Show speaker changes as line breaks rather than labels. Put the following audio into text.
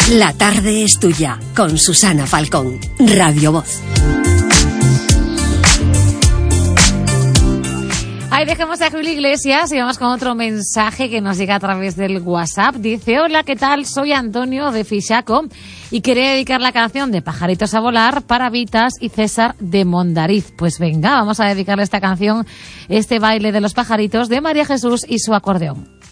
La tarde es tuya, con Susana Falcón, Radio Voz.
Ahí dejemos a Julio Iglesias y vamos con otro mensaje que nos llega a través del WhatsApp. Dice: hola, ¿qué tal? Soy Antonio de Fixaco y quería dedicar la canción de Pajaritos a volar para Vitas y César de Mondariz. Pues venga, vamos a dedicarle esta canción, este baile de los pajaritos de María Jesús y su acordeón.